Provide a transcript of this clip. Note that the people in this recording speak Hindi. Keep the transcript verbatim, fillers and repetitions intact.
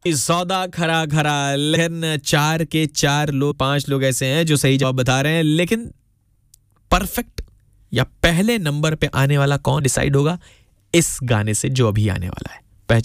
सौदा खरा खरा, लेकिन चार के चार लोग पांच लोग ऐसे हैं जो सही जवाब बता रहे हैं, लेकिन परफेक्ट या पहले नंबर पे आने वाला कौन डिसाइड होगा इस गाने से जो अभी आने वाला है।